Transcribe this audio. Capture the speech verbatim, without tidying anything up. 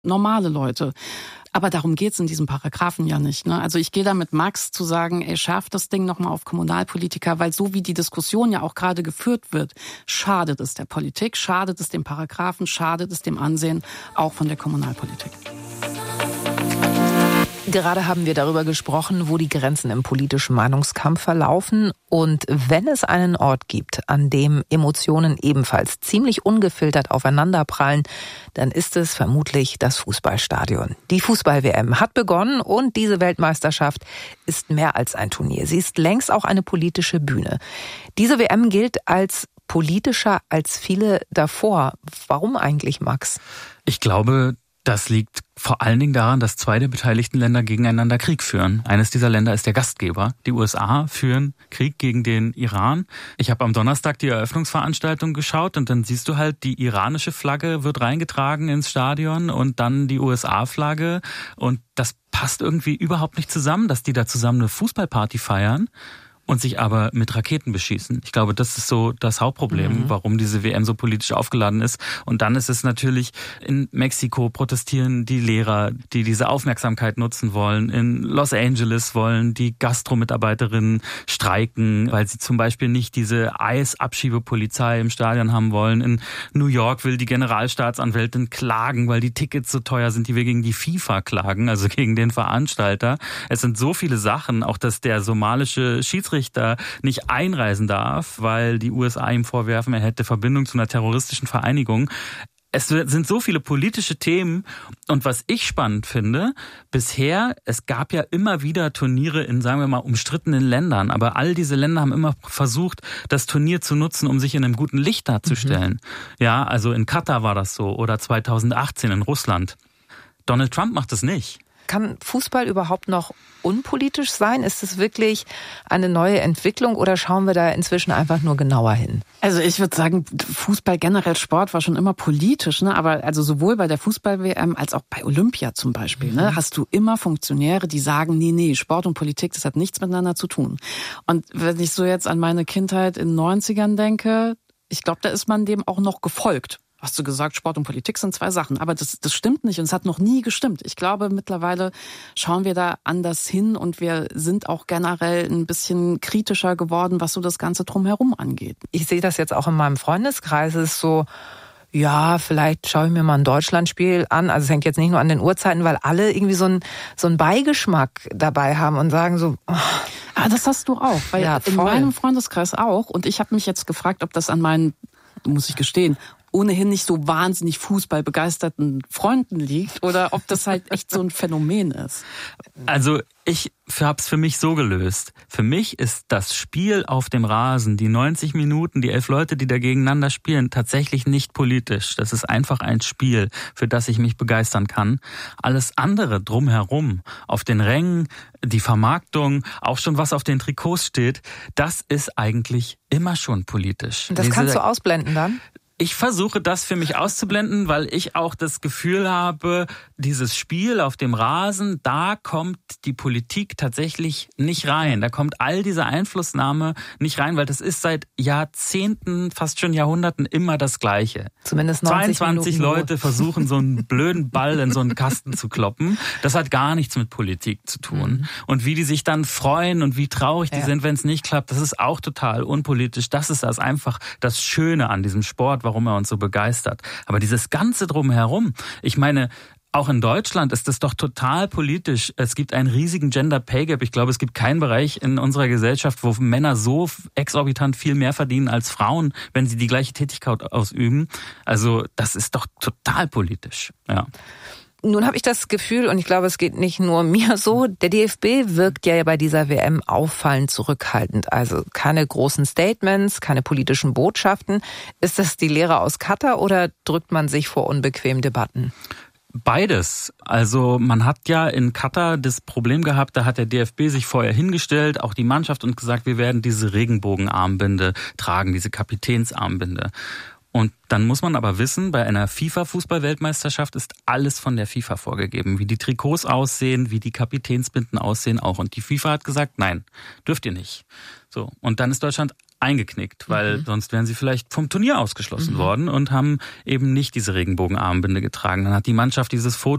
normale Leute. Aber darum geht's in diesem Paragraphen ja nicht. Ne? Also ich gehe da mit Max zu sagen, ey, schärft das Ding nochmal auf Kommunalpolitiker, weil so wie die Diskussion ja auch gerade geführt wird, schadet es der Politik, schadet es dem Paragraphen, schadet es dem Ansehen auch von der Kommunalpolitik. Gerade haben wir darüber gesprochen, wo die Grenzen im politischen Meinungskampf verlaufen. Und wenn es einen Ort gibt, an dem Emotionen ebenfalls ziemlich ungefiltert aufeinanderprallen, dann ist es vermutlich das Fußballstadion. Die Fußball-W M hat begonnen und diese Weltmeisterschaft ist mehr als ein Turnier. Sie ist längst auch eine politische Bühne. Diese W M gilt als politischer als viele davor. Warum eigentlich, Max? Ich glaube, das liegt vor allen Dingen daran, dass zwei der beteiligten Länder gegeneinander Krieg führen. Eines dieser Länder ist der Gastgeber. Die U S A führen Krieg gegen den Iran. Ich habe am Donnerstag die Eröffnungsveranstaltung geschaut und dann siehst du halt, die iranische Flagge wird reingetragen ins Stadion und dann die U S A-Flagge. Und das passt irgendwie überhaupt nicht zusammen, dass die da zusammen eine Fußballparty feiern und sich aber mit Raketen beschießen. Ich glaube, das ist so das Hauptproblem, mhm. warum diese W M so politisch aufgeladen ist. Und dann ist es natürlich, in Mexiko protestieren die Lehrer, die diese Aufmerksamkeit nutzen wollen. In Los Angeles wollen die Gastromitarbeiterinnen streiken, weil sie zum Beispiel nicht diese Eisabschiebepolizei im Stadion haben wollen. In New York will die Generalstaatsanwältin klagen, weil die Tickets so teuer sind, die wir gegen die FIFA klagen, also gegen den Veranstalter. Es sind so viele Sachen, auch dass der somalische Schiedsrichter nicht einreisen darf, weil die U S A ihm vorwerfen, er hätte Verbindung zu einer terroristischen Vereinigung. Es sind so viele politische Themen und was ich spannend finde, bisher, es gab ja immer wieder Turniere in, sagen wir mal, umstrittenen Ländern, aber all diese Länder haben immer versucht, das Turnier zu nutzen, um sich in einem guten Licht darzustellen. Mhm. Ja, also in Katar war das so oder zweitausendachtzehn in Russland. Donald Trump macht das nicht. Kann Fußball überhaupt noch unpolitisch sein? Ist es wirklich eine neue Entwicklung oder schauen wir da inzwischen einfach nur genauer hin? Also ich würde sagen, Fußball generell, Sport war schon immer politisch, ne? Aber also sowohl bei der Fußball-W M als auch bei Olympia zum Beispiel, mhm. ne, hast du immer Funktionäre, die sagen, nee, nee, Sport und Politik, das hat nichts miteinander zu tun. Und wenn ich so jetzt an meine Kindheit in den neunzigern denke, ich glaube, da ist man dem auch noch gefolgt. Hast du gesagt, Sport und Politik sind zwei Sachen. Aber das, das stimmt nicht und es hat noch nie gestimmt. Ich glaube, mittlerweile schauen wir da anders hin und wir sind auch generell ein bisschen kritischer geworden, was so das Ganze drumherum angeht. Ich sehe das jetzt auch in meinem Freundeskreis. Es ist so, ja, vielleicht schaue ich mir mal ein Deutschlandspiel an. Also es hängt jetzt nicht nur an den Uhrzeiten, weil alle irgendwie so einen so einen Beigeschmack dabei haben und sagen so... Oh. Ah, das hast du auch. Weil ja, in meinem Freundeskreis auch. Und ich habe mich jetzt gefragt, ob das an meinen, muss ich gestehen, ohnehin nicht so wahnsinnig fußballbegeisterten Freunden liegt oder ob das halt echt so ein Phänomen ist. Also ich habe es für mich so gelöst. Für mich ist das Spiel auf dem Rasen, die neunzig Minuten, die elf Leute, die da gegeneinander spielen, tatsächlich nicht politisch. Das ist einfach ein Spiel, für das ich mich begeistern kann. Alles andere drumherum, auf den Rängen, die Vermarktung, auch schon was auf den Trikots steht, das ist eigentlich immer schon politisch. Das Diese, kannst du ausblenden dann? Ich versuche das für mich auszublenden, weil ich auch das Gefühl habe, dieses Spiel auf dem Rasen, da kommt die Politik tatsächlich nicht rein. Da kommt all diese Einflussnahme nicht rein, weil das ist seit Jahrzehnten, fast schon Jahrhunderten immer das Gleiche. Zumindest neunzig zweiundzwanzig Minuten Leute versuchen, so einen blöden Ball in so einen Kasten zu kloppen. Das hat gar nichts mit Politik zu tun. Mhm. Und wie die sich dann freuen und wie traurig die ja. sind, wenn es nicht klappt, das ist auch total unpolitisch. Das ist das einfach das Schöne an diesem Sport, warum er uns so begeistert. Aber dieses Ganze drumherum, ich meine, auch in Deutschland ist das doch total politisch. Es gibt einen riesigen Gender Pay Gap. Ich glaube, es gibt keinen Bereich in unserer Gesellschaft, wo Männer so exorbitant viel mehr verdienen als Frauen, wenn sie die gleiche Tätigkeit ausüben. Also das ist doch total politisch. Ja. Nun habe ich das Gefühl, und ich glaube, es geht nicht nur mir so, der D F B wirkt ja bei dieser W M auffallend zurückhaltend. Also keine großen Statements, keine politischen Botschaften. Ist das die Lehre aus Katar oder drückt man sich vor unbequemen Debatten? Beides. Also man hat ja in Katar das Problem gehabt, da hat der D F B sich vorher hingestellt, auch die Mannschaft, und gesagt, wir werden diese Regenbogenarmbinde tragen, diese Kapitänsarmbinde. Und dann muss man aber wissen, bei einer FIFA-Fußball-Weltmeisterschaft ist alles von der FIFA vorgegeben. Wie die Trikots aussehen, wie die Kapitänsbinden aussehen auch. Und die FIFA hat gesagt, nein, dürft ihr nicht. So. Und dann ist Deutschland eingeknickt, weil mhm. sonst wären sie vielleicht vom Turnier ausgeschlossen mhm. worden und haben eben nicht diese Regenbogenarmbinde getragen. Dann hat die Mannschaft dieses Foto